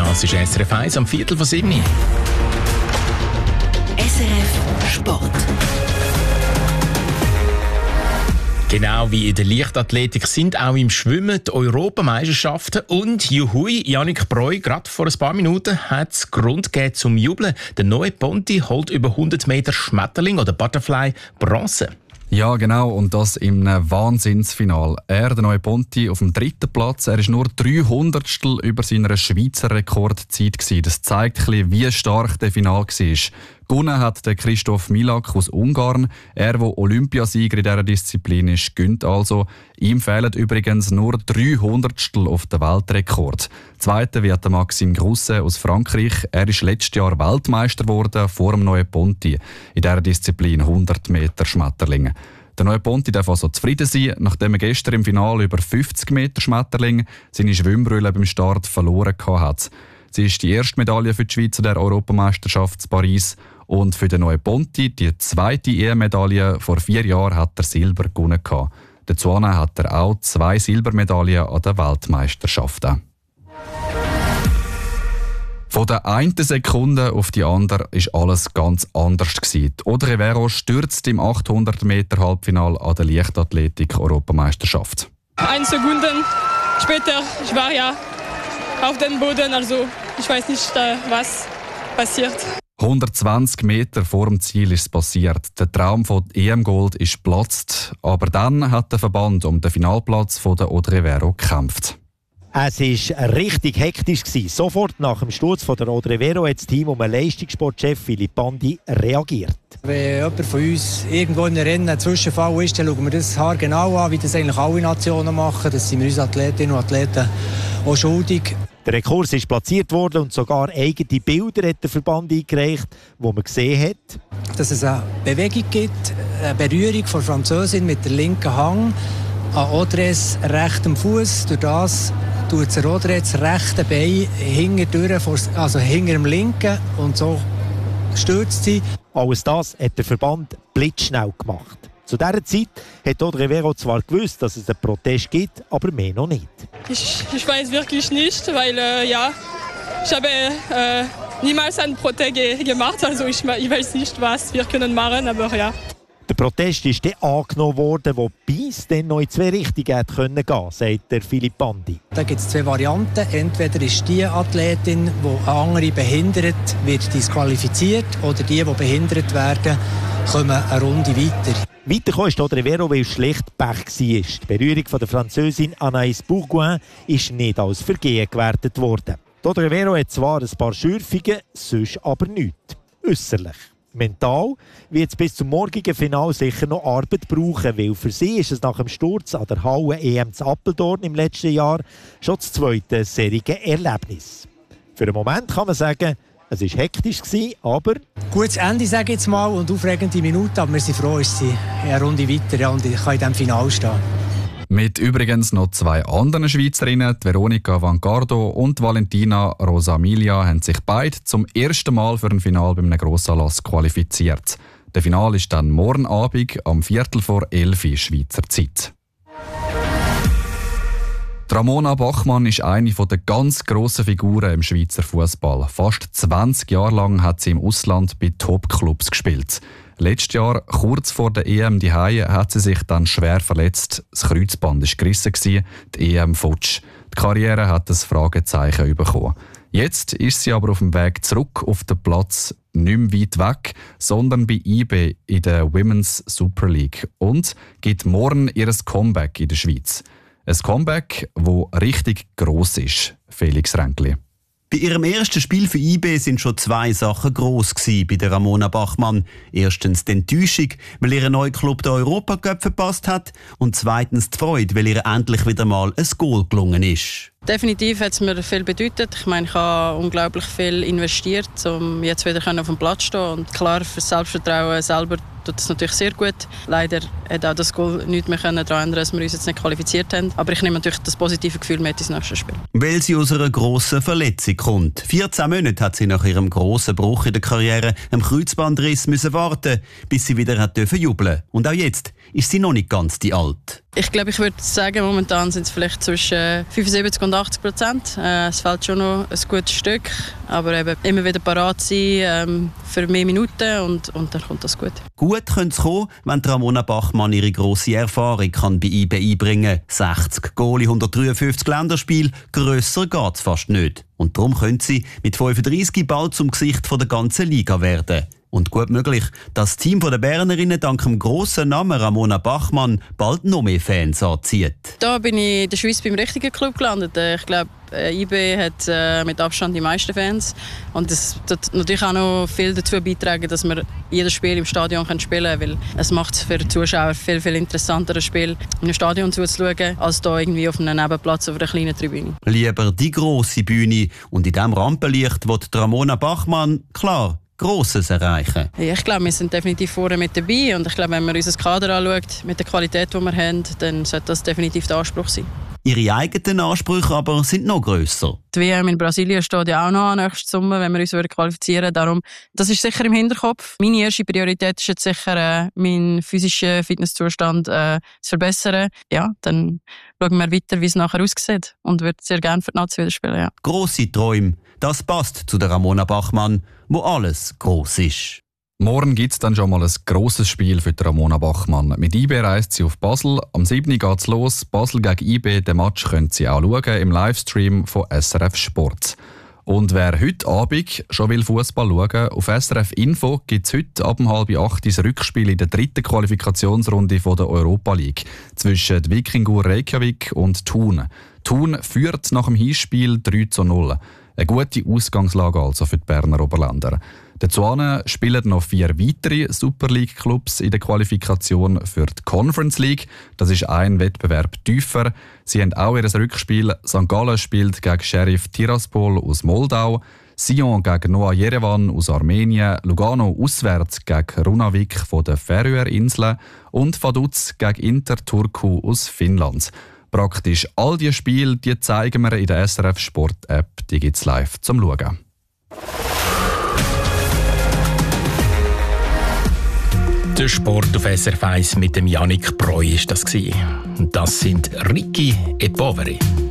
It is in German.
Das ist SRF 1 am 6:45. SRF Sport. Genau wie in der Leichtathletik sind auch im Schwimmen die Europameisterschaften. Und juhui, Yannick Breu, gerade vor ein paar Minuten hat es Grund gegeben zum Jubeln. Der neue Ponti holt über 100 Meter Schmetterling oder Butterfly Bronze. Ja, genau, und das im Wahnsinnsfinal. Der neue Ponti, auf dem 3. Platz. Er ist nur 300stel über seiner Schweizer Rekordzeit gewesen. Das zeigt ein bisschen, wie stark der Final war. Gewonnen hat der Christoph Milak aus Ungarn. Er, der Olympiasieger in dieser Disziplin ist, gönnt also. Ihm fehlen übrigens nur 300stel auf den Weltrekord. Zweiter wird der Maxime Grousset aus Frankreich. Er ist letztes Jahr Weltmeister geworden vor dem neuen Ponti in dieser Disziplin 100 Meter Schmetterlinge. Der neue Ponti darf also zufrieden sein, nachdem er gestern im Finale über 50 Meter Schmetterling seine Schwimmbrille beim Start verloren hat. Sie ist die erste Medaille für die Schweiz an der Europameisterschaft in Paris. Und für den neuen Ponti, die zweite EM-Medaille, vor 4 Jahren hat er Silber gewonnen. Dazu hat er auch 2 Silbermedaillen an den Weltmeisterschaften. Von der einen Sekunde auf die andere ist alles ganz anders gewesen. Audrey Vero stürzt im 800 Meter Halbfinale an der Leichtathletik-Europameisterschaft. 1 Sekunde später, ich war ja auf dem Boden, also ich weiß nicht, was passiert. 120 Meter vor dem Ziel ist es passiert. Der Traum von EM-Gold ist geplatzt, aber dann hat der Verband um den Finalplatz von der Audrey Vero gekämpft. Es war richtig hektisch. Sofort nach dem Sturz von der Audrey Vero hat das Team um den Leistungssportchef Philipp Bandi reagiert. Wenn jemand von uns irgendwo in einem Rennen ein Zwischenfall ist, dann schauen wir das haargenau an, wie das eigentlich alle Nationen machen. Das sind wir uns Athletinnen und Athleten auch schuldig. Der Rekurs ist platziert worden und sogar eigene Bilder hat der Verband eingereicht, wo man gesehen hat, dass es eine Bewegung gibt, eine Berührung von der Französin mit der linken Hand an Audreys rechtem Fuß. Durch das tut der Audrey das rechte Bein hinter dem linken und so stürzt sie. Alles das hat der Verband blitzschnell gemacht. Zu dieser Zeit hat Audrey Vero zwar gewusst, dass es einen Protest gibt, aber mehr noch nicht. Ich weiß wirklich nicht, weil ich habe niemals einen Protest gemacht. Also ich weiß nicht, was wir können machen, aber ja. Der Protest ist dann angenommen worden, wobei es dann noch in 2 Richtungen hätte gehen können, sagt der Philipp Bandi. Da gibt es 2 Varianten. Entweder ist die Athletin, die eine andere behindert, wird disqualifiziert, oder die behindert werden, kommen eine Runde weiter. Weitergekommen ist Audrey Vero, weil es schlicht Pech war. Die Berührung von der Französin Anaïs Bourgoin ist nicht als Vergehen gewertet worden. Audrey Vero hat zwar ein paar Schürfungen, sonst aber nichts. Äusserlich. Mental wird es bis zum morgigen Finale sicher noch Arbeit brauchen, weil für sie ist es nach dem Sturz an der Halle-EM zu Apeldoorn im letzten Jahr schon das zweite serige Erlebnis. Für den Moment kann man sagen, es war hektisch, aber gutes Ende, sage ich jetzt mal, und aufregende Minuten, aber wir sind froh, ist sie eine Runde weiter und ich kann in diesem Finale stehen. Mit übrigens noch 2 anderen Schweizerinnen, Veronika Vangardo und Valentina Rosamilia, haben sich beide zum ersten Mal für ein Finale bei einem Grossanlass qualifiziert. Der Finale ist dann morgen Abend am 11:45 Schweizer Zeit. Ramona Bachmann ist eine der ganz grossen Figuren im Schweizer Fußball. Fast 20 Jahre lang hat sie im Ausland bei Top-Clubs gespielt. Letztes Jahr, kurz vor der EM daheim, hat sie sich dann schwer verletzt. Das Kreuzband war gerissen, die EM futsch. Die Karriere hat ein Fragezeichen bekommen. Jetzt ist sie aber auf dem Weg zurück auf den Platz, nicht mehr weit weg, sondern bei IB in der Women's Super League und gibt morgen ihr Comeback in der Schweiz. Ein Comeback, das richtig gross ist, Felix Ränkli. Bei ihrem ersten Spiel für IB sind schon 2 Sachen gross gewesen bei der Ramona Bachmann. Erstens die Enttäuschung, weil ihr neuer Club den Europacup verpasst hat, und zweitens die Freude, weil ihr endlich wieder mal ein Goal gelungen ist. Definitiv hat es mir viel bedeutet. Ich meine, ich habe unglaublich viel investiert, um jetzt wieder auf dem Platz zu stehen. Und klar, für das Selbstvertrauen selber tut es natürlich sehr gut. Leider hat auch das Goal nichts mehr daran ändern, dass wir uns jetzt nicht qualifiziert haben. Aber ich nehme natürlich das positive Gefühl mit ins nächste Spiel. Weil sie aus einer grossen Verletzung kommt. 14 Monate hat sie nach ihrem grossen Bruch in der Karriere, einem Kreuzbandriss, müssen warten, bis sie wieder hat jubeln. Und auch jetzt ist sie noch nicht ganz die Alt. Ich glaube, ich würde sagen, momentan sind es vielleicht zwischen 75% und 80%. Es fehlt schon noch ein gutes Stück, aber eben immer wieder parat sein für mehr Minuten und dann kommt das gut. Gut könnte es kommen, wenn Ramona Bachmann ihre grosse Erfahrung bei IB einbringen kann. 60 Goal, 153 Länderspiele, grösser geht es fast nicht. Und darum könnte sie mit 35 bald zum Gesicht der ganzen Liga werden. Und gut möglich, dass das Team der Bernerinnen dank dem grossen Namen Ramona Bachmann bald noch mehr Fans anzieht. Da bin ich in der Schweiz beim richtigen Club gelandet. Ich glaube, IB hat mit Abstand die meisten Fans. Und das hat natürlich auch noch viel dazu beitragen, dass wir jedes Spiel im Stadion spielen können. Weil es macht es für die Zuschauer viel interessanter, ein Spiel in einem Stadion zuzuschauen, als hier irgendwie auf einem Nebenplatz auf einer kleinen Tribüne. Lieber die grosse Bühne. Und in diesem Rampenlicht wird Ramona Bachmann, klar, Grosses erreichen. Ja, ich glaube, wir sind definitiv vorne mit dabei und ich glaube, wenn man unser Kader anschaut, mit der Qualität, die wir haben, dann sollte das definitiv der Anspruch sein. Ihre eigenen Ansprüche aber sind noch grösser. Die WM in Brasilien steht ja auch noch an nächsten Sommer, wenn wir uns qualifizieren würden. Darum, das ist sicher im Hinterkopf. Meine erste Priorität ist jetzt sicher, meinen physischen Fitnesszustand zu verbessern. Ja, dann schauen wir weiter, wie es nachher aussieht und würde sehr gerne für die Nazi wieder spielen. Ja. Grosse Träume, das passt zu der Ramona Bachmann, wo alles gross ist. Morgen gibt es dann schon mal ein grosses Spiel für Ramona Bachmann. Mit IB reist sie auf Basel. Am 7. geht es los. Basel gegen IB. Den Match können Sie auch schauen im Livestream von SRF Sport. Und wer heute Abend schon will Fußball schauen, auf SRF Info gibt es heute ab 7:30 das Rückspiel in der 3. Qualifikationsrunde der Europa League zwischen Vikingur Reykjavik und Thun. Thun führt nach dem Hinspiel 3:0. Eine gute Ausgangslage also für die Berner Oberländer. Dazu spielen noch 4 weitere Super League-Clubs in der Qualifikation für die Conference League. Das ist ein Wettbewerb tiefer. Sie haben auch ihr Rückspiel. St. Gallen spielt gegen Sheriff Tiraspol aus Moldau, Sion gegen Noah Yerevan aus Armenien, Lugano auswärts gegen Runavik von den Färöerinseln und Vaduz gegen Inter Turku aus Finnland. Praktisch all diese Spiele die zeigen wir in der SRF Sport App. Die gibt es live zum Schauen. Der Sport auf SRF 1 mit dem Yannick Breu ist das gewesen. Und das sind Ricky e Poveri.